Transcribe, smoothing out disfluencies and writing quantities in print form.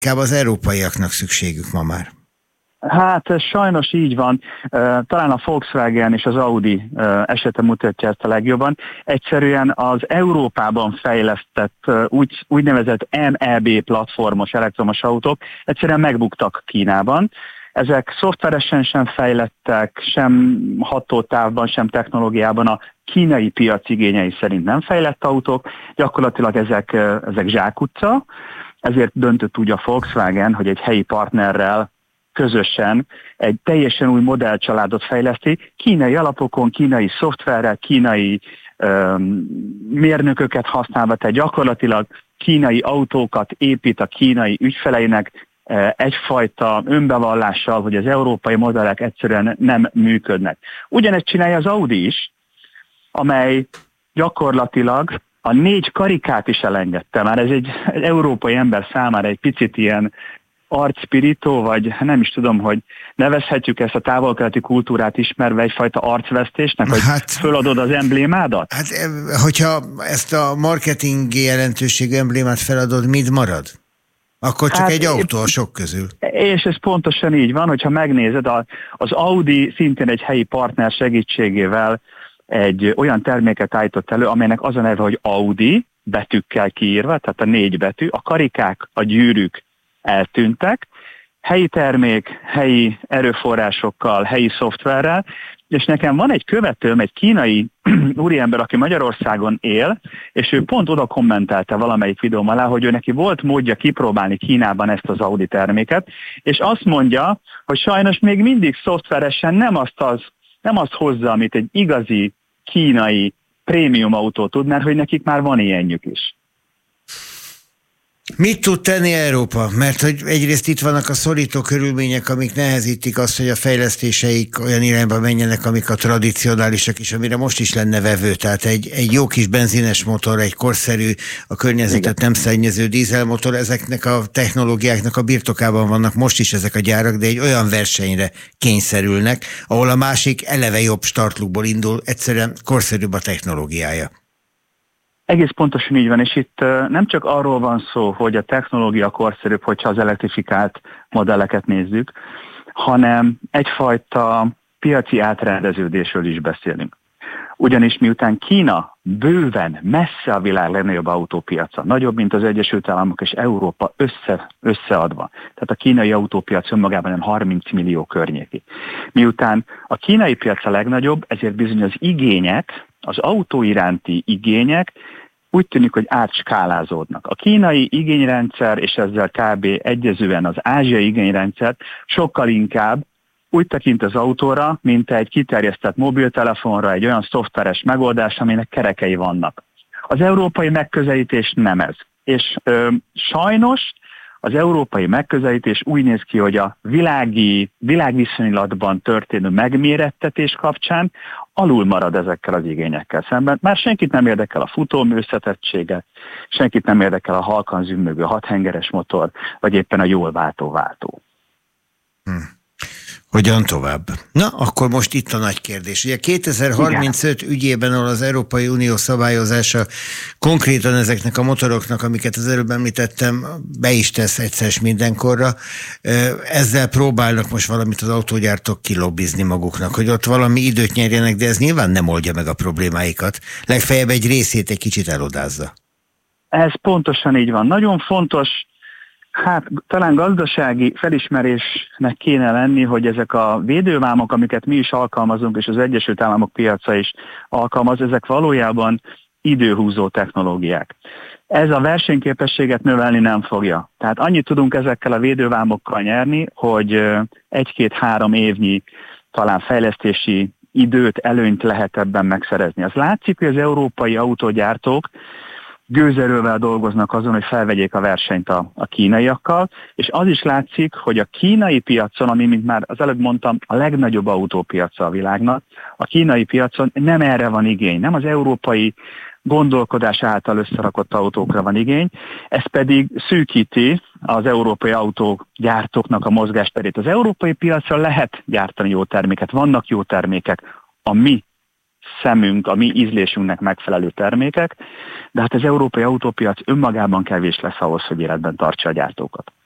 inkább az európaiaknak szükségük ma már? Hát ez sajnos így van. Talán a Volkswagen és az Audi esete mutatja ezt a legjobban. Egyszerűen az Európában fejlesztett úgynevezett MEB platformos elektromos autók egyszerűen megbuktak Kínában. Ezek szoftveresen sem fejlettek, sem hatótávban, sem technológiában a kínai piac igényei szerint nem fejlett autók. Gyakorlatilag ezek zsákutca. Ezért döntött úgy a Volkswagen, hogy egy helyi partnerrel közösen egy teljesen új modellcsaládot fejleszti, kínai alapokon, kínai szoftverrel, kínai mérnököket használva, tehát gyakorlatilag kínai autókat épít a kínai ügyfeleinek egyfajta önbevallással, hogy az európai modellek egyszerűen nem működnek. Ugyanezt csinálja az Audi is, amely gyakorlatilag a 4 karikát is elengedte. Már ez egy európai ember számára egy picit ilyen arcspirító, vagy nem is tudom, hogy nevezhetjük ezt a távol-keleti kultúrát ismerve egyfajta arcvesztésnek, hogy föladod az emblémádat? Hát, hogyha ezt a marketing jelentőségű emblémát feladod, mit marad? Akkor csak egy autó a sok közül. És ez pontosan így van, hogyha megnézed, az Audi szintén egy helyi partner segítségével egy olyan terméket állított elő, amelynek az a neve, hogy Audi, betűkkel kiírva, tehát a 4 betű, a karikák, a gyűrűk eltűntek, helyi termék, helyi erőforrásokkal, helyi szoftverrel, és nekem van egy követőm, egy kínai úriember, aki Magyarországon él, és ő pont oda kommentelte valamelyik videóm alá, hogy ő neki volt módja kipróbálni Kínában ezt az Audi terméket, és azt mondja, hogy sajnos még mindig szoftveresen nem azt hozza, amit egy igazi kínai prémium autó tud, mert hogy nekik már van ilyenjük is. Mit tud tenni Európa? Mert hogy egyrészt itt vannak a szorító körülmények, amik nehezítik azt, hogy a fejlesztéseik olyan irányba menjenek, amik a tradicionálisak is, amire most is lenne vevő. Tehát egy jó kis benzines motor, egy korszerű, a környezetet nem szennyező dízelmotor, ezeknek a technológiáknak a birtokában vannak most is ezek a gyárak, de egy olyan versenyre kényszerülnek, ahol a másik eleve jobb startlukból indul, egyszerűen korszerűbb a technológiája. Egész pontosan így van, és itt nem csak arról van szó, hogy a technológia korszerűbb, hogyha az elektrifikált modelleket nézzük, hanem egyfajta piaci átrendeződésről is beszélünk. Ugyanis miután Kína bőven messze a világ legnagyobb autópiaca, nagyobb, mint az Egyesült Államok és Európa összeadva. Tehát a kínai autópiac önmagában 30 millió környéki. Miután a kínai piac a legnagyobb, ezért bizony az igények, az autó iránti igények úgy tűnik, hogy átskálázódnak. A kínai igényrendszer, és ezzel kb. Egyezően az ázsiai igényrendszer sokkal inkább úgy tekint az autóra, mint egy kiterjesztett mobiltelefonra, egy olyan szoftveres megoldás, aminek kerekei vannak. Az európai megközelítés nem ez. És sajnos az európai megközelítés úgy néz ki, hogy a világviszonylatban történő megmérettetés kapcsán alul marad ezekkel az igényekkel szemben. Már senkit nem érdekel a futómű összetettsége, senkit nem érdekel a halkan zümmögő 6 hengeres motor, vagy éppen a jól váltó. Hogyan tovább? Na, akkor most itt a nagy kérdés. Ugye 2035 ügyében, ahol az Európai Unió szabályozása konkrétan ezeknek a motoroknak, amiket az előbb említettem, be is tesz egyszer mindenkorra, ezzel próbálnak most valamit az autógyártók kilobbizni maguknak, hogy ott valami időt nyerjenek, de ez nyilván nem oldja meg a problémáikat. Legfeljebb egy részét egy kicsit elodázza. Ez pontosan így van. Nagyon fontos, talán gazdasági felismerésnek kéne lenni, hogy ezek a védővámok, amiket mi is alkalmazunk, és az Egyesült Államok piaca is alkalmaz, ezek valójában időhúzó technológiák. Ez a versenyképességet növelni nem fogja. Tehát annyit tudunk ezekkel a védővámokkal nyerni, hogy 1-2-3 évnyi talán fejlesztési időt, előnyt lehet ebben megszerezni. Az látszik, hogy az európai autógyártók gőzerővel dolgoznak azon, hogy felvegyék a versenyt a kínaiakkal, és az is látszik, hogy a kínai piacon, ami, mint már az előbb mondtam, a legnagyobb autópiaca a világnak, a kínai piacon nem erre van igény, nem az európai gondolkodás által összerakott autókra van igény, ez pedig szűkíti az európai autógyártóknak a mozgásterét. Az európai piacra lehet gyártani jó terméket, vannak jó termékek, a mi szemünk, a mi ízlésünknek megfelelő termékek, de hát az európai autópiac önmagában kevés lesz ahhoz, hogy életben tartsa a gyártókat.